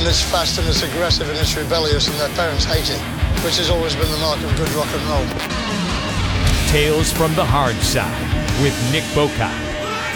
and it's fast and it's aggressive and it's rebellious and their parents hate it, which has always been the mark of good rock and roll. Tales from the Hard Side with Nick Bokai.